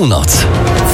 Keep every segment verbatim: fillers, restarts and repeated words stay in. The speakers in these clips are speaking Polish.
Północ.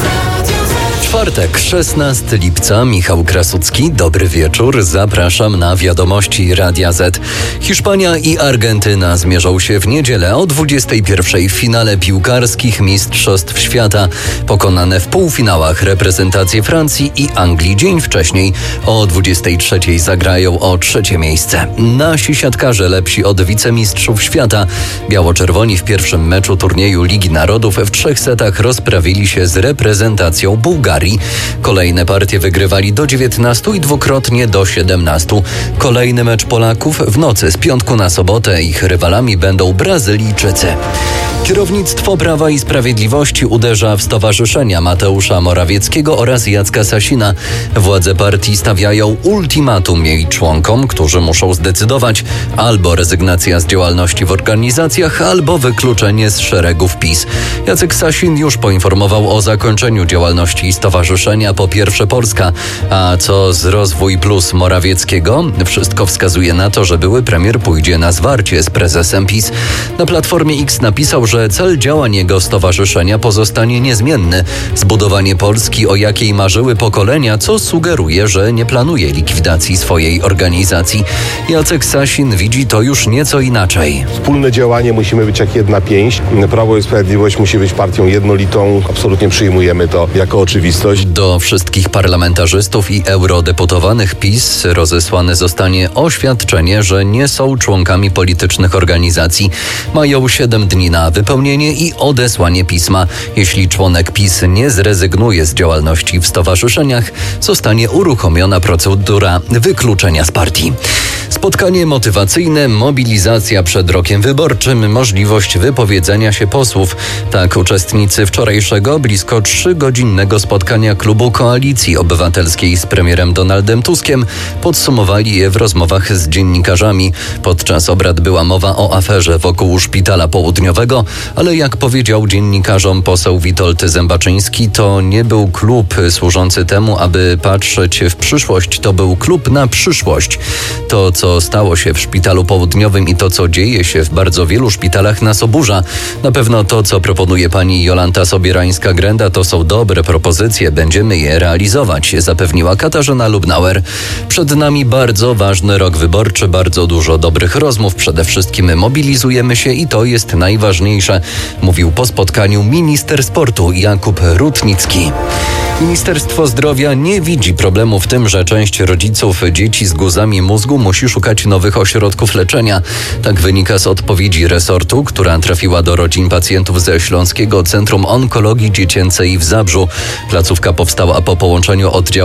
Czwartek, szesnastego lipca, Michał Krasucki, dobry wieczór, zapraszam na wiadomości Radia Z. Hiszpania i Argentyna zmierzą się w niedzielę o dwudziestej pierwszej w finale piłkarskich Mistrzostw Świata. Pokonane w półfinałach reprezentacje Francji i Anglii dzień wcześniej o dwudziestej trzeciej zagrają o trzecie miejsce. Nasi siatkarze lepsi od wicemistrzów świata. Biało-czerwoni w pierwszym meczu turnieju Ligi Narodów w trzech setach rozprawili się z reprezentacją Bułgarii. Kolejne partie wygrywali do dziewiętnastu i dwukrotnie do siedemnastu. Kolejny mecz Polaków w nocy z piątku na sobotę. Ich rywalami będą Brazylijczycy. Kierownictwo Prawa i Sprawiedliwości uderza w stowarzyszenia Mateusza Morawieckiego oraz Jacka Sasina. Władze partii stawiają ultimatum jej członkom, którzy muszą zdecydować albo rezygnacja z działalności w organizacjach, albo wykluczenie z szeregów PiS. Jacek Sasin już poinformował o zakończeniu działalności stowarzyszenia Po Pierwsze Polska. A co z Rozwój Plus Morawieckiego? Wszystko wskazuje na to, że były premier pójdzie na zwarcie z prezesem PiS. Na Platformie X napisał, że cel działań jego stowarzyszenia pozostanie niezmienny. Zbudowanie Polski, o jakiej marzyły pokolenia, co sugeruje, że nie planuje likwidacji swojej organizacji. Jacek Sasin widzi to już nieco inaczej. Wspólne działanie musimy być jak jedna pięść. Prawo i Sprawiedliwość musi być partią jednolitą. Absolutnie przyjmujemy to jako oczywistość. Do wszystkich parlamentarzystów i eurodeputowanych PiS rozesłane zostanie oświadczenie, że nie są członkami politycznych organizacji. Mają siedem dni na wypełnienie i odesłanie pisma. Jeśli członek PiS nie zrezygnuje z działalności w stowarzyszeniach, zostanie uruchomiona procedura wykluczenia z partii. Spotkanie motywacyjne, mobilizacja przed rokiem wyborczym, możliwość wypowiedzenia się posłów. Tak uczestnicy wczorajszego blisko trzygodzinnego spotkania klubu Koalicji Obywatelskiej z premierem Donaldem Tuskiem podsumowali je w rozmowach z dziennikarzami. Podczas obrad była mowa o aferze wokół Szpitala Południowego, ale jak powiedział dziennikarzom poseł Witold Zębaczyński, to nie był klub służący temu, aby patrzeć w przyszłość, to był klub na przyszłość. To, co stało się w Szpitalu Południowym i to, co dzieje się w bardzo wielu szpitalach, nas oburza. Na pewno to, co proponuje pani Jolanta Sobierańska-Grenda, to są dobre propozycje, będziemy je realizować, zapewniła Katarzyna Lubnauer. Przed nami bardzo ważny rok wyborczy, bardzo dużo dobrych rozmów, przede wszystkim mobilizujemy się i to jest najważniejsze, mówił po spotkaniu minister sportu Jakub Rutnicki. Ministerstwo Zdrowia nie widzi problemu w tym, że część rodziców dzieci z guzami mózgu musi szukać nowych ośrodków leczenia. Tak wynika z odpowiedzi resortu, która trafiła do rodzin pacjentów ze Śląskiego Centrum Onkologii Dziecięcej w Zabrzu. Placówka powstała po połączeniu oddziału